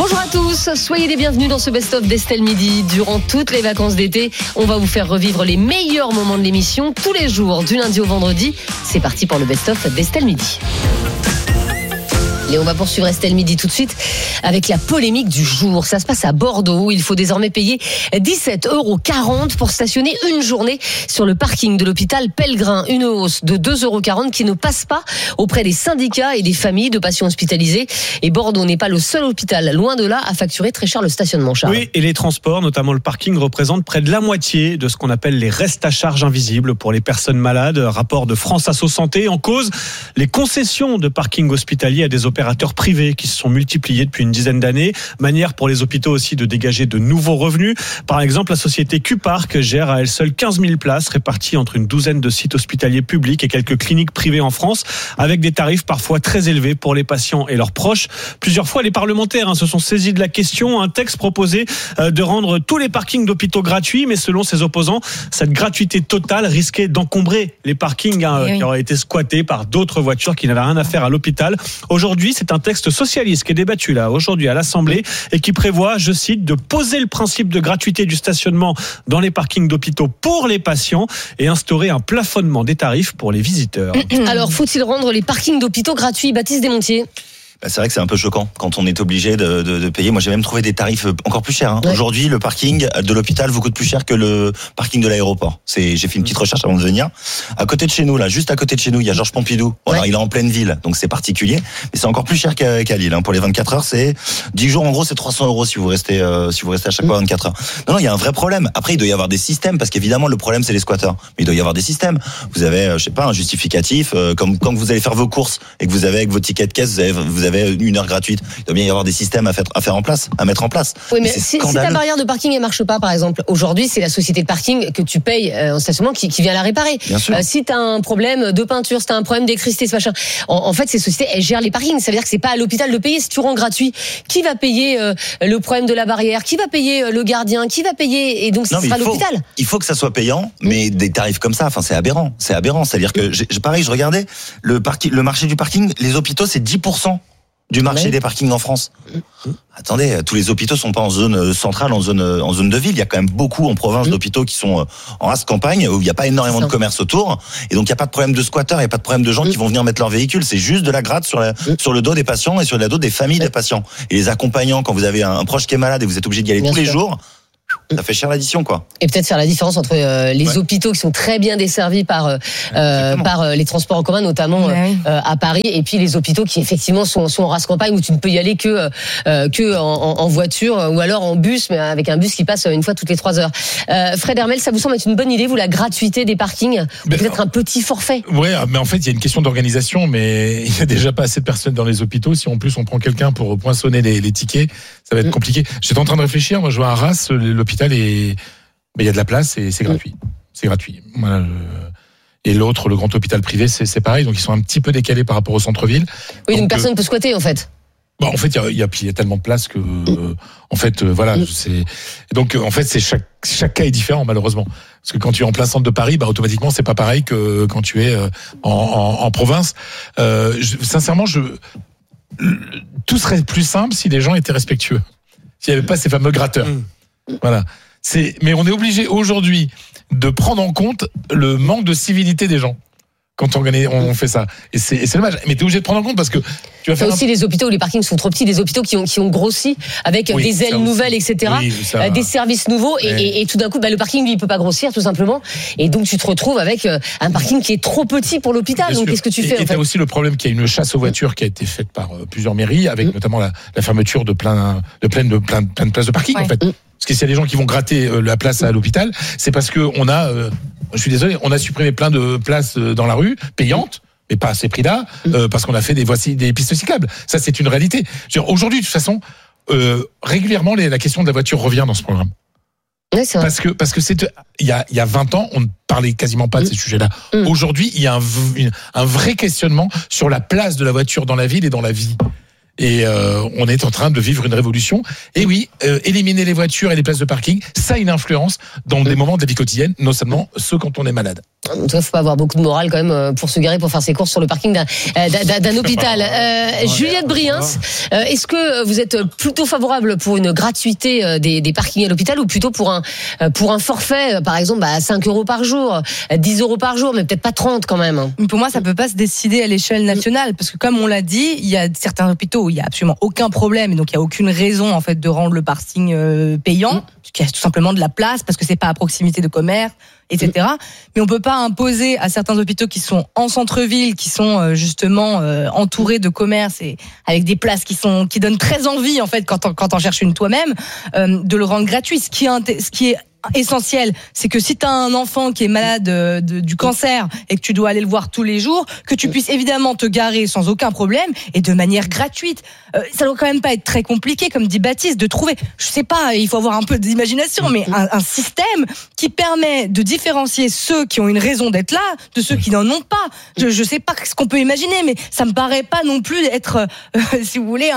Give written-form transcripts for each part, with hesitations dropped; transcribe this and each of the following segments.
Bonjour à tous, soyez les bienvenus dans ce best-of d'Estelle Midi. Durant toutes les vacances d'été, on va vous faire revivre les meilleurs moments de l'émission tous les jours, du lundi au vendredi. C'est parti pour le best-of d'Estelle Midi. Et on va poursuivre Estelle Midi tout de suite avec la polémique du jour. Ça se passe à Bordeaux où il faut désormais payer 17,40 € pour stationner une journée sur le parking de l'hôpital Pellegrin. Une hausse de 2,40 € qui ne passe pas auprès des syndicats et des familles de patients hospitalisés. Et Bordeaux n'est pas le seul hôpital, loin de là, à facturer très cher le stationnement, Charles. Oui, et les transports, notamment le parking, représentent près de la moitié de ce qu'on appelle les restes à charge invisibles pour les personnes malades. Rapport de France Asso Santé. En cause, les concessions de parking hospitalier à des opérateurs privés qui se sont multipliés depuis une dizaine d'années. Manière pour les hôpitaux aussi de dégager de nouveaux revenus. Par exemple, la société Q-Park gère à elle seule 15 000 places réparties entre une douzaine de sites hospitaliers publics et quelques cliniques privées en France, avec des tarifs parfois très élevés pour les patients et leurs proches. Plusieurs fois, les parlementaires se sont saisis de la question. Un texte proposait de rendre tous les parkings d'hôpitaux gratuits, mais selon ses opposants, cette gratuité totale risquait d'encombrer les parkings qui auraient été squattés par d'autres voitures qui n'avaient rien à faire à l'hôpital. Aujourd'hui, c'est un texte socialiste qui est débattu là aujourd'hui à l'Assemblée et qui prévoit, je cite, de poser le principe de gratuité du stationnement dans les parkings d'hôpitaux pour les patients et instaurer un plafonnement des tarifs pour les visiteurs. Alors, faut-il rendre les parkings d'hôpitaux gratuits, Baptiste Desmontiers? C'est vrai que c'est un peu choquant quand on est obligé de payer. Moi, j'ai même trouvé des tarifs encore plus chers. Ouais. Aujourd'hui, le parking de l'hôpital vous coûte plus cher que le parking de l'aéroport. J'ai fait une petite recherche avant de venir. À côté de chez nous, là, juste à côté de chez nous, il y a Georges Pompidou. Bon, alors, il est en pleine ville, donc c'est particulier. Mais c'est encore plus cher qu'à Lille. Pour les 24 heures, c'est 10 jours. En gros, c'est 300 € si vous restez à chaque fois 24 heures. Non, il y a un vrai problème. Après, il doit y avoir des systèmes parce qu'évidemment, le problème, c'est les squatteurs. Mais il doit y avoir des systèmes. Vous avez, je sais pas, un justificatif. Comme quand vous allez faire vos courses et que vous avez avec vos tickets de caisse, vous avez une heure gratuite. Il doit bien y avoir des systèmes à mettre en place. Oui, mais si ta barrière de parking ne marche pas, par exemple, aujourd'hui, c'est la société de parking que tu payes en stationnement qui vient la réparer. Si tu as un problème de peinture, si tu as un problème d'électricité, ce machin, en fait, ces sociétés, elles gèrent les parkings. Ça veut dire que c'est pas à l'hôpital de payer. Si tu rends gratuit, qui va payer le problème de la barrière? Qui va payer le gardien? Qui va payer? Et donc, ce sera l'hôpital. Il faut que ça soit payant, mais des tarifs comme ça, c'est aberrant. C'est aberrant. C'est-à-dire que, pareil, je regardais le marché du parking, les hôpitaux, c'est 10% du marché des parkings en France. Attendez, tous les hôpitaux sont pas en zone centrale, en zone de ville. Il y a quand même beaucoup en province d'hôpitaux qui sont en race campagne où il n'y a pas énormément de commerce autour. Et donc il n'y a pas de problème de squatteurs, il n'y a pas de problème de gens qui vont venir mettre leur véhicule. C'est juste de la gratte sur le dos des patients et sur le dos des familles des patients. Et les accompagnants, quand vous avez un proche qui est malade et vous êtes obligé d'y aller tous les jours, ça fait cher l'addition, quoi. Et peut-être faire la différence entre les hôpitaux qui sont très bien desservis par les transports en commun, notamment à Paris, et puis les hôpitaux qui effectivement sont en race campagne où tu ne peux y aller que en voiture ou alors en bus, mais avec un bus qui passe une fois toutes les 3 heures. Fred Hermel, ça vous semble être une bonne idée, vous, la gratuité des parkings, peut-être un petit forfait? Oui, mais en fait, il y a une question d'organisation, mais il y a déjà pas assez de personnes dans les hôpitaux. Si en plus on prend quelqu'un pour poinçonner les tickets, ça va être compliqué. J'étais en train de réfléchir. Moi, je vois à Arras, l'hôpital il y a de la place et c'est gratuit. C'est gratuit. Voilà, et l'autre, le grand hôpital privé, c'est pareil. Donc ils sont un petit peu décalés par rapport au centre-ville. Oui, donc personne ne peut squatter en fait. En fait, il y a tellement de place que, voilà, donc en fait, c'est chaque cas est différent malheureusement. Parce que quand tu es en plein centre de Paris, automatiquement, c'est pas pareil que quand tu es en province. Sincèrement, tout serait plus simple si les gens étaient respectueux. S'il n'y avait pas ces fameux gratteurs. Voilà. Mais on est obligé aujourd'hui de prendre en compte le manque de civilité des gens quand on fait ça. Et c'est dommage. Mais t'es obligé de prendre en compte parce que tu vas faire aussi les hôpitaux où les parkings sont trop petits, des hôpitaux qui ont grossi avec des ailes nouvelles, etc. Des services nouveaux et tout d'un coup, le parking lui il peut pas grossir tout simplement. Et donc tu te retrouves avec un parking qui est trop petit pour l'hôpital. Donc qu'est-ce que tu fais? Et t'as aussi le problème qu'il y a une chasse aux voitures qui a été faite par plusieurs mairies avec notamment la fermeture de plein de places de parking en fait. Parce que s'il y a des gens qui vont gratter la place à l'hôpital, c'est parce que je suis désolé, on a supprimé plein de places dans la rue, payantes, mais pas à ces prix-là, parce qu'on a fait des pistes cyclables. Ça, c'est une réalité. Aujourd'hui, de toute façon, régulièrement, la question de la voiture revient dans ce programme. Ouais, c'est vrai. Parce que il y a 20 ans, on ne parlait quasiment pas de ces sujets-là. Aujourd'hui, il y a un vrai questionnement sur la place de la voiture dans la ville et dans la vie. Et on est en train de vivre une révolution. Et oui, éliminer les voitures et les places de parking, ça a une influence dans des moments de la vie quotidienne, notamment ceux quand on est malade. En tout cas, faut pas avoir beaucoup de morale quand même pour se garer pour faire ses courses sur le parking d'un hôpital. Juliette Briens, est-ce que vous êtes plutôt favorable pour une gratuité des parkings à l'hôpital ou plutôt pour un forfait, par exemple, à 5 € par jour, 10 € par jour, mais peut-être pas 30 quand même? Pour moi, ça peut pas se décider à l'échelle nationale, parce que comme on l'a dit, il y a certains hôpitaux où il y a absolument aucun problème, et donc il y a aucune raison en fait de rendre le parking payant, parce qu'il y a tout simplement de la place, parce que c'est pas à proximité de commerce, etc. Mais on peut pas imposer à certains hôpitaux qui sont en centre-ville, qui sont justement entourés de commerces et avec des places qui donnent très envie en fait quand on cherche une toi-même, de le rendre gratuit. Ce qui est essentiel, c'est que si tu as un enfant qui est malade du cancer et que tu dois aller le voir tous les jours, que tu puisses évidemment te garer sans aucun problème et de manière gratuite. Ça doit quand même pas être très compliqué, comme dit Baptiste, de trouver, je sais pas, il faut avoir un peu d'imagination, mais un système qui permet de différencier ceux qui ont une raison d'être là de ceux qui n'en ont pas. Je sais pas ce qu'on peut imaginer, mais ça me paraît pas non plus être, si vous voulez,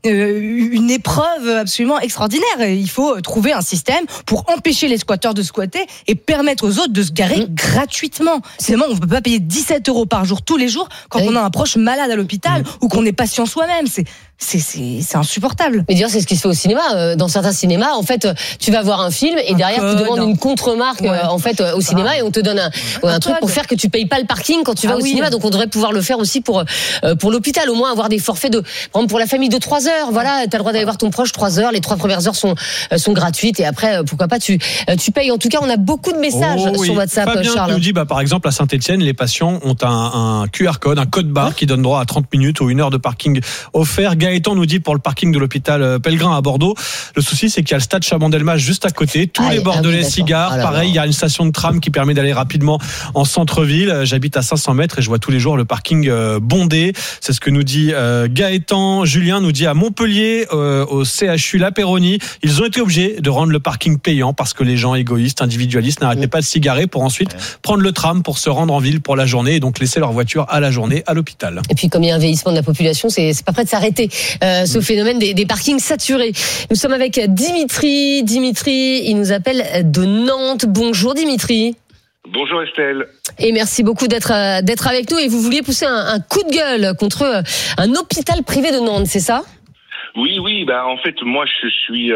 une épreuve absolument extraordinaire. Il faut trouver un système pour empêcher les squatteurs de squatter et permettre aux autres de se garer gratuitement. Sinon, on ne peut pas payer 17 € par jour tous les jours quand on a un proche malade à l'hôpital ou qu'on est patient soi-même. C'est insupportable. Mais d'ailleurs, c'est ce qui se fait au cinéma. Dans certains cinémas, en fait, tu vas voir un film et derrière, tu demandes une contre-marque en fait au cinéma et on te donne un truc pour faire que tu payes pas le parking quand tu vas au cinéma. Donc, on devrait pouvoir le faire aussi pour l'hôpital, au moins avoir des forfaits par exemple, pour la famille de 3 heures. Voilà, t'as le droit d'aller voir ton proche 3 heures. Les 3 premières heures sont gratuites et après, pourquoi pas, tu payes. En tout cas, on a beaucoup de messages sur WhatsApp. Fabien Charles nous dit, par exemple, à Saint-Etienne, les patients ont un QR code, un code barre qui donne droit à 30 minutes ou 1 heure de parking offert. Gaëtan nous dit pour le parking de l'hôpital Pellegrin à Bordeaux, le souci c'est qu'il y a le stade Chabandelmas juste à côté, tous les Bordelais s'y garent. Pareil, il y a une station de tram qui permet d'aller rapidement en centre-ville. J'habite à 500 mètres et je vois tous les jours le parking bondé. C'est ce que nous dit Gaëtan. Julien nous dit à Montpellier, au CHU La Péronie, ils ont été obligés de rendre le parking payant parce que les gens égoïstes, individualistes n'arrêtaient pas de s'y garer pour ensuite prendre le tram pour se rendre en ville pour la journée et donc laisser leur voiture à la journée à l'hôpital. Et puis comme il y a un vieillissement de la population, c'est pas prêt de s'arrêter. Ce phénomène des parkings saturés. Nous sommes avec Dimitri. Dimitri, il nous appelle de Nantes. Bonjour Dimitri. Bonjour Estelle. Et merci beaucoup d'être avec nous. Et vous vouliez pousser un coup de gueule contre un hôpital privé de Nantes, c'est ça ? Oui, en fait, moi, je suis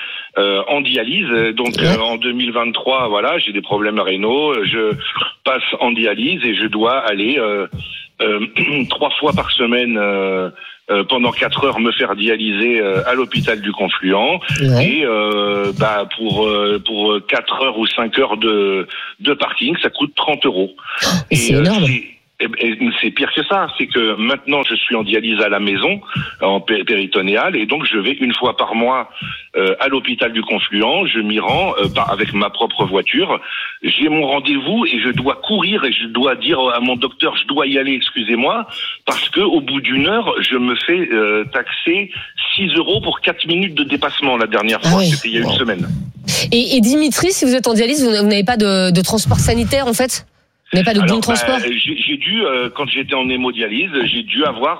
en dialyse, donc en 2023, voilà, j'ai des problèmes rénaux, je passe en dialyse et je dois aller 3 fois par semaine pendant 4 heures me faire dialyser à l'hôpital du Confluent et pour 4 heures ou 5 heures de parking, ça coûte 30 €. Et c'est énorme. Et c'est pire que ça, c'est que maintenant je suis en dialyse à la maison, en péritonéale, et donc je vais 1 fois par mois à l'hôpital du Confluent, je m'y rends avec ma propre voiture, j'ai mon rendez-vous et je dois courir et je dois dire à mon docteur je dois y aller, excusez-moi, parce que au bout d'1 heure, je me fais taxer 6 € pour 4 minutes de dépassement la dernière fois, c'était il y a 1 semaine. Et Dimitri, si vous êtes en dialyse, vous n'avez pas de transport sanitaire en fait ? Vous n'avez pas de bon transport ? J'ai dû, quand j'étais en hémodialyse, j'ai dû avoir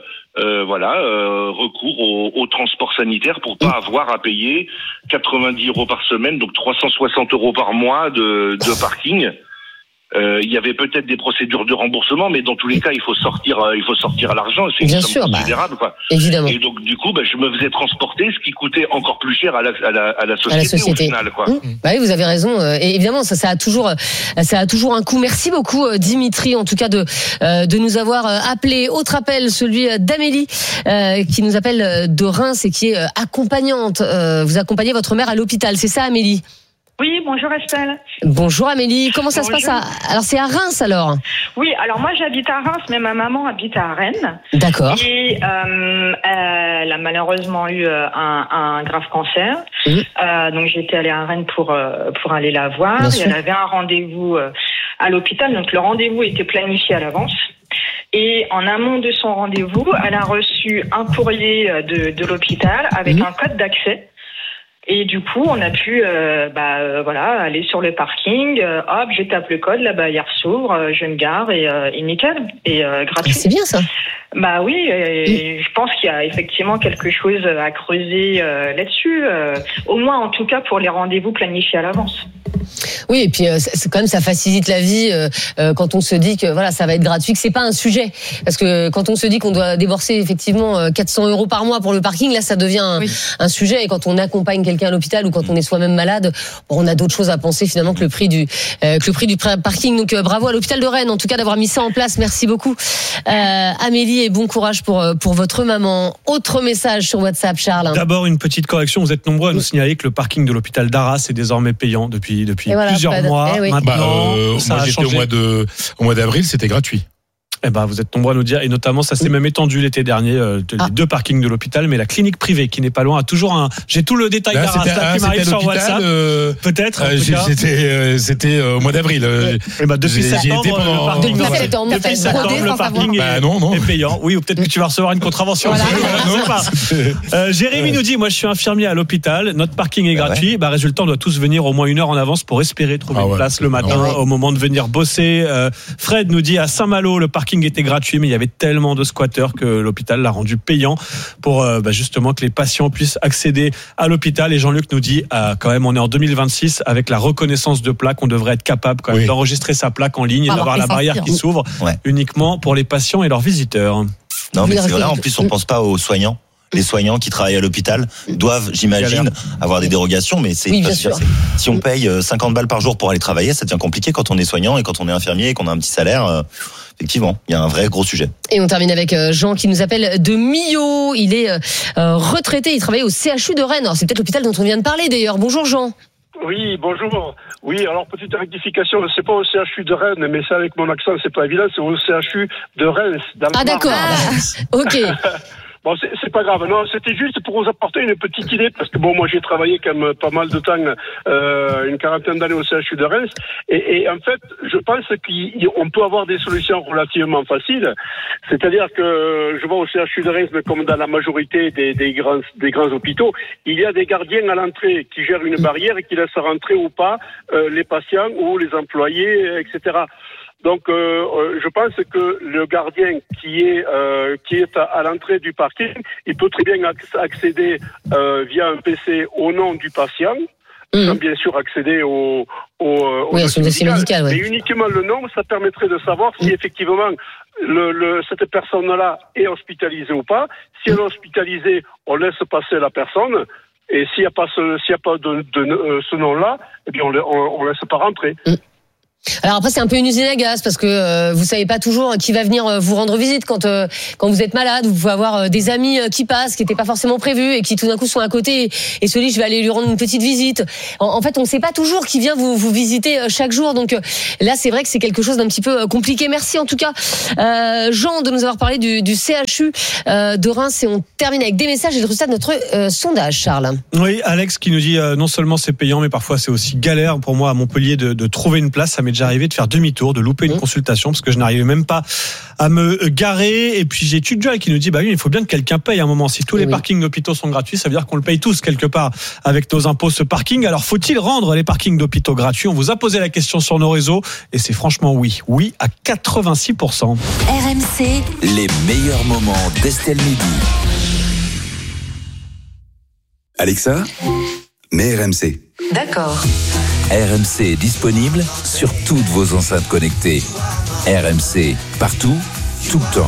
recours au transport sanitaire pour pas avoir à payer 90 € par semaine, donc 360 € par mois de parking. Il y avait peut-être des procédures de remboursement, mais dans tous les cas, il faut sortir l'argent. C'est une somme considérable, quoi. Évidemment. Et donc, du coup, je me faisais transporter, ce qui coûtait encore plus cher à la société. Au final, quoi. Oui, vous avez raison. Et évidemment, ça a toujours un coût. Merci beaucoup, Dimitri, en tout cas, de nous avoir appelé. Autre appel, celui d'Amélie, qui nous appelle de Reims et qui est accompagnante. Vous accompagnez votre mère à l'hôpital. C'est ça, Amélie? Oui, bonjour Estelle. Bonjour Amélie, comment ça se passe Alors c'est à Reims alors? Oui, alors moi j'habite à Reims, mais ma maman habite à Rennes. D'accord. Et elle a malheureusement eu un grave cancer. Donc j'étais allée à Rennes pour aller la voir. Et elle avait un rendez-vous à l'hôpital, donc le rendez-vous était planifié à l'avance. Et en amont de son rendez-vous, elle a reçu un courrier de l'hôpital avec un code d'accès. Et du coup, on a pu aller sur le parking, hop, je tape le code, la barrière s'ouvre, je me gare et nickel, et gratuit. C'est bien ça. Bah oui, et je pense qu'il y a effectivement quelque chose à creuser là-dessus, au moins en tout cas pour les rendez-vous planifiés à l'avance. Oui, et puis c'est quand même, ça facilite la vie quand on se dit que voilà, ça va être gratuit, que c'est pas un sujet. Parce que quand on se dit qu'on doit débourser effectivement 400 € par mois pour le parking, là ça devient un sujet. Et quand on accompagne quelqu'un à l'hôpital ou quand on est soi-même malade, on a d'autres choses à penser finalement que le prix du parking. Donc bravo à l'hôpital de Rennes en tout cas d'avoir mis ça en place. Merci beaucoup Amélie, et bon courage pour votre maman. Autre message sur WhatsApp, Charles. D'abord une petite correction, vous êtes nombreux à nous signaler que le parking de l'hôpital d'Arras est désormais payant depuis plusieurs mois. Maintenant, ça moi a j'étais changé. au mois d'avril, c'était gratuit. Eh ben, vous êtes nombreux à nous dire, et notamment ça s'est même étendu l'été dernier, les 2 parkings de l'hôpital, mais la clinique privée qui n'est pas loin a toujours j'ai tout le détail d'Arras qui m'arrive sur WhatsApp. Peut-être. C'était au mois d'avril. Depuis septembre, le parking est payant. Oui, ou peut-être que tu vas recevoir une contravention. Voilà. Jérémy nous dit, moi je suis infirmier à l'hôpital, notre parking est gratuit. Résultat, on doit tous venir au moins 1 heure en avance pour espérer trouver une place le matin au moment de venir bosser. Fred nous dit, à Saint-Malo, le parking était gratuit, mais il y avait tellement de squatteurs que l'hôpital l'a rendu payant pour justement que les patients puissent accéder à l'hôpital. Et Jean-Luc nous dit, quand même, on est en 2026, avec la reconnaissance de plaque, on devrait être capable quand même d'enregistrer sa plaque en ligne et d'avoir la barrière qui s'ouvre uniquement pour les patients et leurs visiteurs. Non, mais c'est vrai, en plus, on pense pas aux soignants. Les soignants qui travaillent à l'hôpital doivent, j'imagine, avoir des dérogations, mais si on paye 50 balles par jour pour aller travailler, ça devient compliqué quand on est soignant et quand on est infirmier et qu'on a un petit salaire. Effectivement, il y a un vrai gros sujet. Et on termine avec Jean qui nous appelle de Millau. Il est retraité, il travaille au CHU de Rennes. Alors, c'est peut-être l'hôpital dont on vient de parler d'ailleurs. Bonjour Jean. Oui, bonjour. Oui, alors petite rectification, c'est pas au CHU de Rennes, mais c'est avec mon accent, c'est pas évident, c'est au CHU de Reims. D'accord. Ok. Bon, c'est pas grave. Non, c'était juste pour vous apporter une petite idée, parce que moi j'ai travaillé quand même pas mal de temps, une quarantaine d'années au CHU de Reims, et en fait, je pense qu'on peut avoir des solutions relativement faciles. C'est-à-dire que je vois au CHU de Reims, mais comme dans la majorité des grands hôpitaux, il y a des gardiens à l'entrée qui gèrent une barrière et qui laissent rentrer ou pas les patients ou les employés, etc. Donc, je pense que le gardien qui est à l'entrée du parking, il peut très bien accéder via un PC au nom du patient, sans bien sûr accéder au dossier médical. Mais uniquement le nom, ça permettrait de savoir si effectivement cette personne-là est hospitalisée ou pas. Si elle est hospitalisée, on laisse passer la personne. Et s'il n'y a pas ce nom-là, eh bien on laisse pas rentrer. Alors après c'est un peu une usine à gaz parce que vous savez pas toujours qui va venir vous rendre visite quand vous êtes malade. Vous pouvez avoir des amis qui passent, qui n'étaient pas forcément prévus et qui tout d'un coup sont à côté et se disent je vais aller lui rendre une petite visite. En fait on ne sait pas toujours qui vient vous visiter chaque jour. Donc là c'est vrai que c'est quelque chose d'un petit peu compliqué. Merci en tout cas Jean de nous avoir parlé du CHU de Reims, et on termine avec des messages et le résultat de notre sondage, Charles. Oui, Alex qui nous dit non seulement c'est payant mais parfois c'est aussi galère pour moi à Montpellier de trouver une place. Ça m'est déjà arrivé de faire demi-tour, de louper une consultation parce que je n'arrivais même pas à me garer. Et puis j'ai Tudjal qui nous dit oui, il faut bien que quelqu'un paye à un moment. Si tous les parkings d'hôpitaux sont gratuits, ça veut dire qu'on le paye tous quelque part avec nos impôts ce parking. Alors faut-il rendre les parkings d'hôpitaux gratuits? On vous a posé la question sur nos réseaux et c'est franchement oui à 86%. RMC, les meilleurs moments d'Estelle Midi. Alexa, mets RMC. D'accord. RMC est disponible sur toutes vos enceintes connectées. RMC, partout, tout le temps.